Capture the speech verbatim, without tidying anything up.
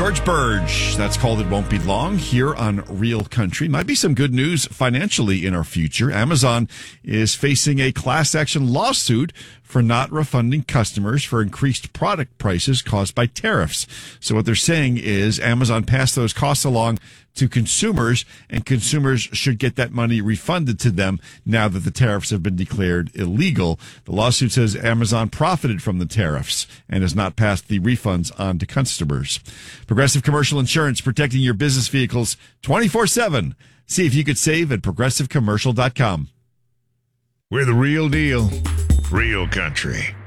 George Burge. That's called It Won't Be Long here on Real Country. Might be some good news financially in our future. Amazon is facing a class action lawsuit for not refunding customers for increased product prices caused by tariffs. So what they're saying is Amazon passed those costs along to consumers, and consumers should get that money refunded to them now that the tariffs have been declared illegal. The lawsuit says Amazon profited from the tariffs and has not passed the refunds on to customers. Progressive Commercial Insurance, protecting your business vehicles twenty-four seven. See if you could save at progressive commercial dot com. We're the real deal. Real country.